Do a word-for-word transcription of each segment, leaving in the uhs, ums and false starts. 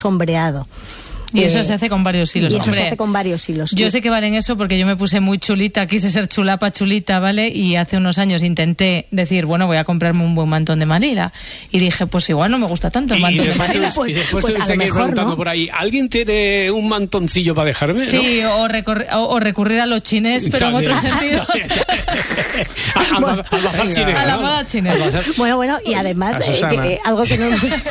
sombreado. Y eso se hace con varios hilos. Y eso Hombre, se hace con varios hilos. Yo sí. sé que valen eso porque yo me puse muy chulita, quise ser chulapa chulita, ¿vale? Y hace unos años intenté decir, bueno, voy a comprarme un buen mantón de Manila. Y dije, pues igual no me gusta tanto el mantón de Manila. Pues, y después pues te a seguir mejor, preguntando ¿no? por ahí, ¿alguien tiene un mantoncillo para dejarme? Sí, ¿no? o, recurrir, o, o recurrir a los chinés, pero También. en otro sentido. al, al, al bazar chinés. A la ¿no? moda chinés. Al bazar. Bueno, bueno, y además, eh, que, eh, algo que no...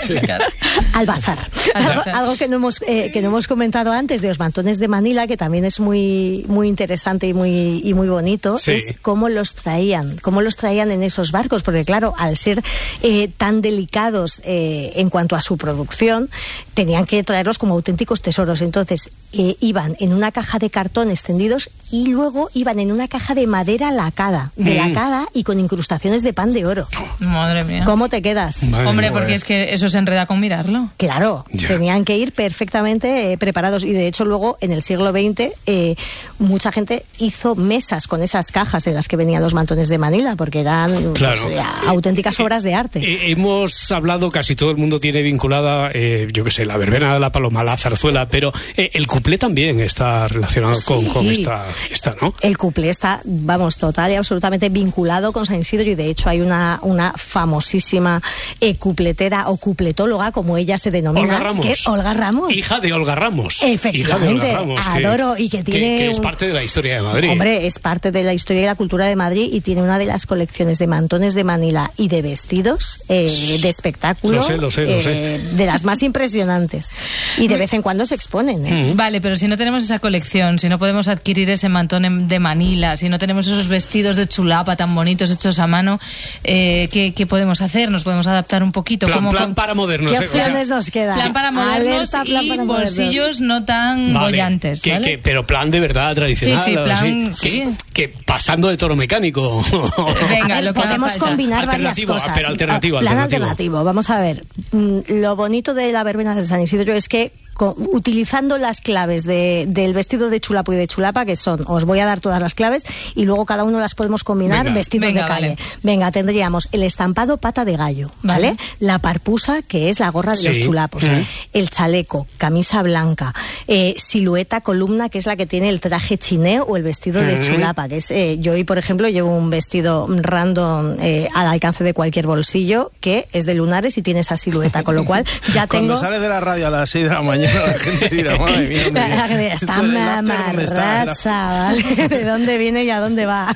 al bazar. Algo, algo que no hemos eh, que no hemos comentado antes de los mantones de Manila, que también es muy muy interesante y muy y muy bonito, sí. es cómo los traían, cómo los traían en esos barcos, porque claro, al ser eh, tan delicados eh, en cuanto a su producción, tenían que traerlos como auténticos tesoros. Entonces eh, iban en una caja de cartón extendidos y luego iban en una caja de madera lacada, de Mm. lacada y con incrustaciones de pan de oro. Madre mía. ¿Cómo te quedas? Madre Hombre, mía, porque es que eso se enreda con mirarlo. Claro, Ya. tenían que ir perfectamente eh, preparados y de hecho luego en el siglo veinte eh, mucha gente hizo mesas con esas cajas de las que venían los mantones de Manila porque eran Claro. pues, eh, auténticas Eh, obras de arte. Eh, hemos hablado, casi todo el mundo tiene vinculada, eh, yo qué sé, la verbena de la paloma, la zarzuela, pero eh, el cuplé también está relacionado Sí. con, con esta fiesta, ¿no? El cuplé está, vamos, total y absolutamente vinculado con San Isidro y de hecho hay una, una famosísima eh, cupletera o cupletóloga, como ella se denomina, Olga Ramos. que es Olga Ramos. Hija de Olga Ramos. Efectivamente, Hija de Olga Ramos, que- adoro y que tiene... Que, que es un- parte de la historia de Madrid. Hombre, es parte de la historia y la cultura de Madrid y tiene una de las colecciones de mantones de Manila y de vestidos, eh, de espectáculo, Lo sé, lo sé, lo eh, sé. de las más impresionantes. Y de vez en cuando se exponen. ¿eh? Vale, pero si no tenemos esa colección, si no podemos adquirir ese mantón en- de Manila, si no tenemos esos vestidos de chulapa tan bonitos hechos a mano, eh, ¿qué, qué podemos hacer? ¿Nos podemos adaptar un poquito? Plan, ¿Cómo- plan cómo- para modernos. ¿Qué eh, o sea, opciones nos quedan? plan para modernos Alerta, plan y para modernos. bolsillos no tan vale, bollantes, que, ¿vale? que- pero plan de verdad tradicional. Sí, sí, o plan- así, sí. Que, que pasando de toro mecánico. Venga, A ver, lo que haga podemos falta. combinar varias Alternativo, cosas. pero alternativo, Plan alternativo. alternativo. Vamos a ver. Mm, Lo bonito de la verbena de San Isidro es que co- utilizando las claves de, del vestido de chulapo y de chulapa, que son, os voy a dar todas las claves y luego cada uno las podemos combinar, Venga. vestidos Venga, de calle. vale. Venga, tendríamos el estampado pata de gallo, ¿vale? Vale. La parpusa, que es la gorra de Sí. los chulapos, Ujú. el chaleco, camisa blanca, eh, silueta, columna, que es la que tiene el traje chineo o el vestido de Ujú. chulapa, que es, eh, yo hoy, por ejemplo, llevo un vestido random eh, al alcance de cualquier bolsillo, que es de lunares y tiene esa silueta, con lo cual ya Cuando tengo... sales de la radio a las seis de la mañana, la gente dirá, madre mía, hombre, Está esto del after, ¿dónde está? mamarracha, ¿vale? ¿De dónde viene y a dónde va?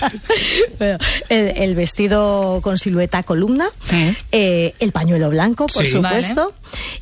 Bueno, el, el vestido con silueta columna, eh, el pañuelo blanco, por Sí. supuesto,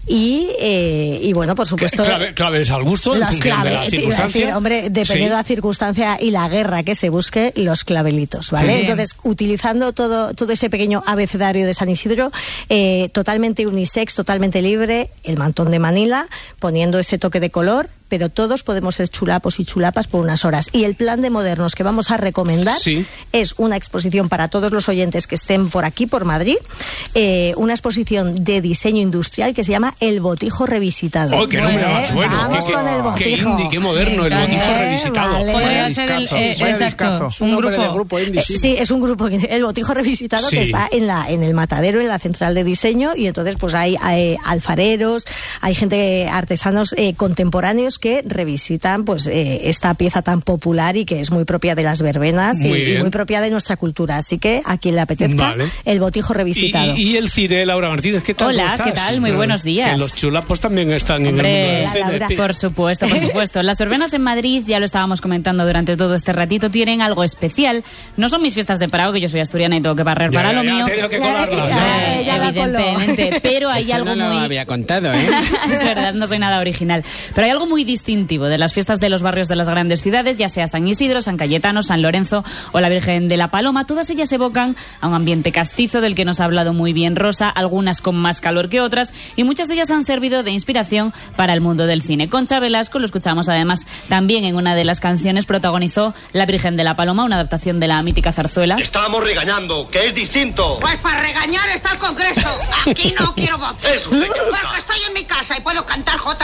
y, eh, y bueno, por supuesto... Clave- claves al gusto, en Los función de la clave- te iba a circunstancia. decir, hombre, dependiendo Sí. de la circunstancia y la guerra que se busque, los clavelitos, ¿vale? Bien. Entonces, utilizando todo, todo ese pequeño abecedario de San Isidro, eh, totalmente unisex, totalmente libre, el mantón de Manila, poniendo ese toque de color, pero todos podemos ser chulapos y chulapas por unas horas. Y el plan de modernos que vamos a recomendar Sí. es una exposición para todos los oyentes que estén por aquí, por Madrid, eh, una exposición de diseño industrial que se llama El Botijo Revisitado. ¡Oh, qué nombre ¿Eh? más bueno! Vamos qué, con el qué botijo. indie, qué moderno, el Me botijo encanta. revisitado. Vale. Podría Vaya ser el, discazo, eh, vaya exacto, discazo. un nombre grupo. de grupo indie, Eh, sí. sí, es un grupo, el Botijo Revisitado, Sí. que está en la en el Matadero, en la central de diseño, y entonces pues hay, hay alfareros, hay gente, artesanos eh, contemporáneos que revisitan pues eh, esta pieza tan popular y que es muy propia de las verbenas y Muy y, bien. muy propia de nuestra cultura. Así que a quien le apetezca, Vale. el Botijo Y, Revisitado. y- y el cine, Laura Martínez, ¿qué tal? Hola, ¿Cómo estás? ¿qué tal? Muy buenos días. Que los chulapos también están en Hombre, el mundo del Hola, cine. Laura. Por supuesto, por supuesto. Las verbenas en Madrid, ya lo estábamos comentando durante todo este ratito, tienen algo especial. No son mis fiestas de Prado, que yo soy asturiana y tengo que barrer Ya, para ya, lo ya, mío. ha tenido que colarlas, Ya, ya. Eh, ya la coló. evidentemente, pero hay algo no muy... lo había contado, ¿eh? Es verdad, no soy nada original. Pero hay algo muy distintivo de las fiestas de los barrios de las grandes ciudades, ya sea San Isidro, San Cayetano, San Lorenzo o la Virgen de la Paloma. Todas ellas evocan a un ambiente castizo del que nos ha hablado muy bien Rosa, algunas con más calor que otras, y muchas de ellas han servido de inspiración para el mundo del cine. Concha Velasco, lo escuchamos además también en una de las canciones, protagonizó La Virgen de la Paloma, una adaptación de la mítica zarzuela. Estábamos regañando, que es distinto. Pues para regañar está el Congreso. Aquí no quiero voz. Es usted que no Porque sabe. estoy en mi casa y puedo cantar jotas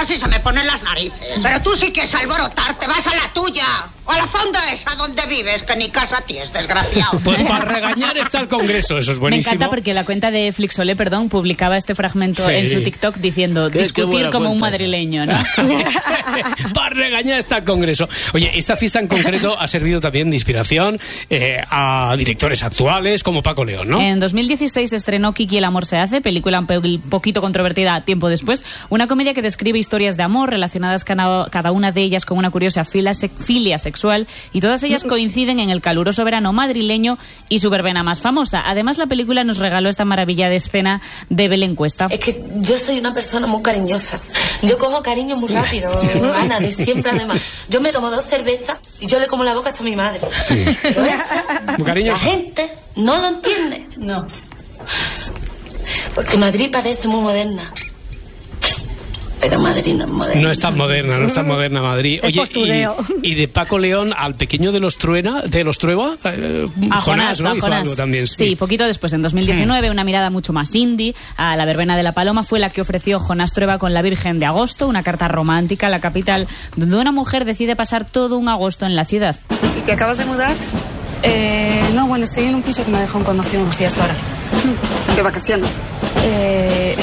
casi se me ponen las narices. Pero tú sí quieres alborotar, te vas a la tuya. O a la fonda esa donde vives, que ni casa tienes, desgraciado. Pues para regañar está el Congreso, eso es Me buenísimo. encanta porque la cuenta de Flixolé, perdón, publicaba este fragmento Sí. en su TikTok diciendo Qué- qué discutir buena como un cuenta esa. madrileño, ¿no? Para regañar está el Congreso. Oye, esta fiesta en concreto ha servido también de inspiración eh, a directores actuales como Paco León, ¿no? En dos mil dieciséis estrenó Kiki el amor se hace, película un pe- poquito controvertida tiempo después, una comedia que describe historias de amor relacionadas cana- cada una de ellas con una curiosa fila se- filia sexual, y todas ellas coinciden en el caluroso verano madrileño y su verbena más famosa. Además, la película nos regaló esta maravilla de escena de Belén Cuesta. Es que yo soy una persona muy cariñosa. Yo cojo cariño muy rápido, Ana, de siempre además. Yo me tomo dos cervezas y yo le como la boca hasta a mi madre. Sí. Pero eso, Muy cariñosa. la gente no lo entiende. No. Porque Madrid parece muy moderna. Pero Madrid no es moderna. No es tan moderna, no es tan moderna Madrid. Es postureo. y, y de Paco León al pequeño de los Truena, de los Trueba, eh, A Jonás, ¿no? a Hizo Jonás. algo también. Sí, poquito después, en dos mil diecinueve, una mirada mucho más indie a la verbena de la Paloma fue la que ofreció Jonás Trueba con La Virgen de Agosto, una carta romántica a la capital, donde una mujer decide pasar todo un agosto en la ciudad. ¿Y te acabas de mudar? Eh, no, bueno, estoy en un piso que me dejó un conocido unos días ahora. ¿De vacaciones? Eh...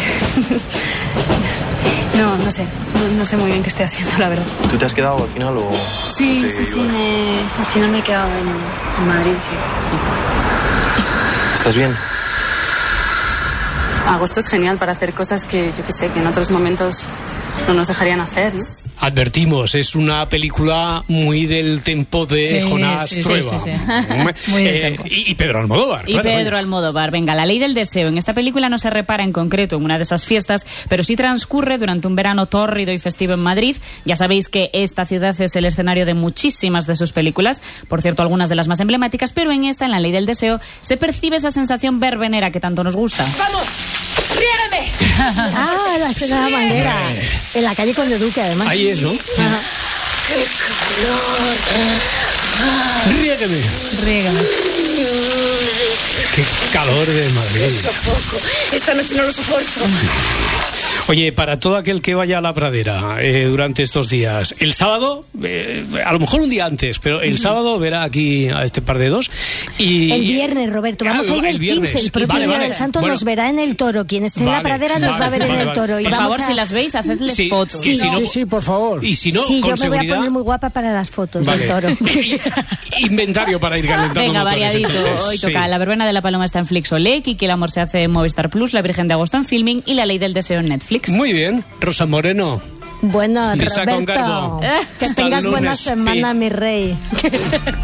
no, no sé. No, no sé muy bien qué estoy haciendo, la verdad. ¿Tú te has quedado al final o...? Sí, te sí, sí. ibas? Me... Al final me he quedado en, en Madrid, sí. ¿Estás bien? Agosto es genial para hacer cosas que, yo qué sé, que en otros momentos no nos dejarían hacer, ¿no? Advertimos, es una película muy del tempo de Sí, Jonás sí, sí, Trueba. sí, sí. Muy del Eh, tempo. y, y Pedro Almodóvar. Y claro, Pedro venga. Almodóvar. Venga, La ley del deseo. En esta película no se repara en concreto en una de esas fiestas, pero sí transcurre durante un verano tórrido y festivo en Madrid. Ya sabéis que esta ciudad es el escenario de muchísimas de sus películas, por cierto, algunas de las más emblemáticas, pero en esta, en La ley del deseo, se percibe esa sensación verbenera que tanto nos gusta. ¡Vamos! ¡Riégame! Ah, la escena de la manguera. En la calle Conde Duque, además. Ahí es, ¿no? Ajá. ¡Qué calor! Riégueme. Riégame. Qué calor de Madrid. Sofoco. Esta noche no lo soporto. Oye, para todo aquel que vaya a la pradera eh, durante estos días, el sábado, eh, a lo mejor un día antes, pero el sábado verá aquí a este par de dos. Y, El viernes, Roberto, vamos Ah, a ir el, el viernes. quince, el propio Vale, día vale. del Santo Bueno. nos verá en el Toro. Quien esté en la Vale, pradera nos vale, va a ver vale, en el vale. Toro. Y Por vamos favor, a... si las veis, hacedles Sí, fotos. y si no, Sí, sí, por favor. y si no, sí, con yo me voy a seguridad. poner muy guapa para las fotos Vale. del Toro. Inventario para ir calentando Venga, motores, variadito. entonces, Hoy sí. toca La verbena de la Paloma está en Flixolé, Kiki el amor se hace en Movistar Plus, La Virgen de Agosto en Filming y La ley del deseo en Netflix. Muy bien, Rosa Moreno. Bueno, Lisa Roberto, Concargo. que Hasta tengas el buena lunes, semana, Pi. mi rey.